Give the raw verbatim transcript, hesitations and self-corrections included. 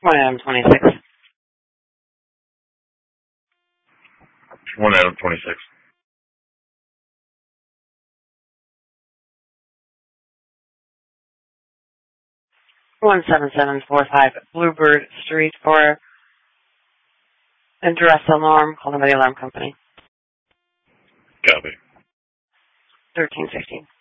One Adam twenty-six. One Adam twenty-six. One seven seven four five Bluebird Street for address alarm. Call by the alarm company. Copy. Thirteen fifteen.